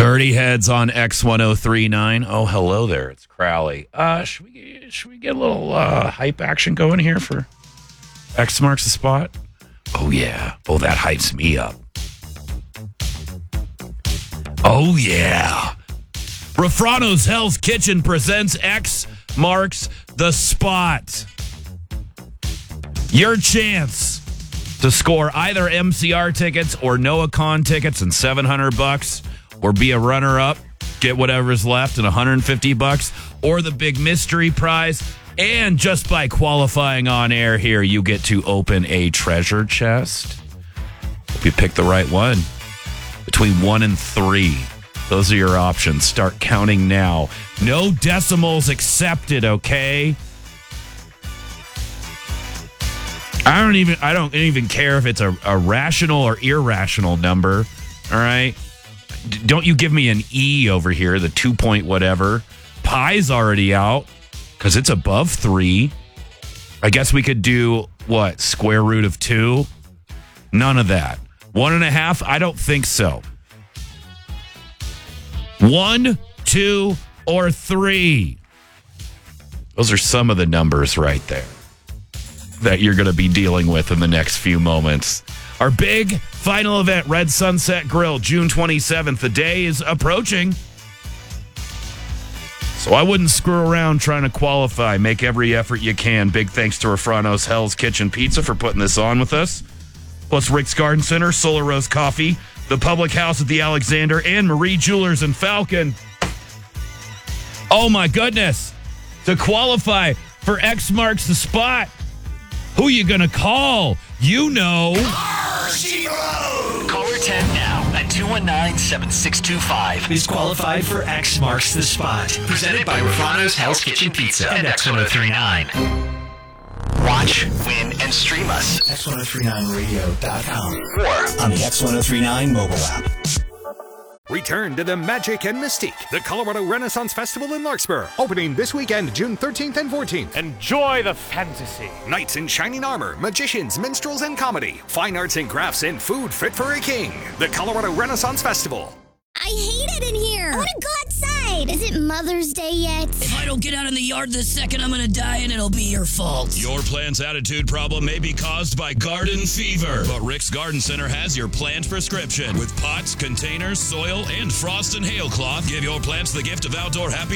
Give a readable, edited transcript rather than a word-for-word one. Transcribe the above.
Dirty Heads on X1039. Oh, hello there. It's Crowley. Should we get a little hype action going here for X Marks the Spot? Oh, yeah. Oh, that hypes me up. Oh, yeah. Rafrano's Hell's Kitchen presents X Marks the Spot. Your chance to score either MCR tickets or Noah Kahn tickets and $700, or be a runner-up, get whatever's left and $150, or the big mystery prize. And just by qualifying on air here, you get to open a treasure chest. Hope you pick the right one. Between 1 and 3. Those are your options. Start counting now. No decimals accepted, okay? I don't even care if it's a rational or irrational number. All right? Don't you give me an E over here, the 2 point whatever. Pi's already out because it's above 3. I guess we could do, what, square root of 2? None of that. 1.5? I don't think so. 1, 2, or 3. Those are some of the numbers right there that you're going to be dealing with in the next few moments. Our big final event, Red Sunset Grill, June 27th. The day is approaching. So I wouldn't screw around trying to qualify. Make every effort you can. Big thanks to Rafrano's Hell's Kitchen Pizza for putting this on with us. Plus Rick's Garden Center, Solar Rose Coffee, the Public House at the Alexander, and Marie Jewelers and Falcon. Oh my goodness. To qualify for X Marks the Spot, who you gonna call? You know. Caller 10 now at 219-7625. Is qualified for X Marks the Spot. Presented by Rafrano's Hell's Kitchen Pizza and X1039. Watch, win, and stream us. X1039radio.com. Or on the X1039 mobile app. Return to the magic and mystique. The Colorado Renaissance Festival in Larkspur. Opening this weekend, June 13th and 14th. Enjoy the fantasy. Knights in shining armor, magicians, minstrels, and comedy. Fine arts and crafts and food fit for a king. The Colorado Renaissance Festival. I hate it in here. I want to go outside. Is it Mother's Day yet? If I don't get out in the yard this second, I'm going to die and it'll be your fault. Your plant's attitude problem may be caused by garden fever, but Rick's Garden Center has your plant prescription. With pots, containers, soil, and frost and hail cloth, give your plants the gift of outdoor happiness.